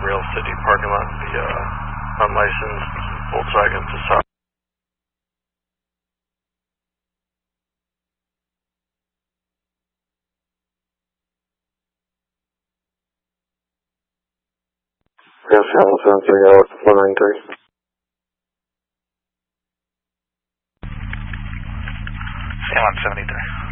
Rail City parking lot, the unlicensed Volkswagen Passat. Yes, Hamilton, 3 Alex 493. Sam 173.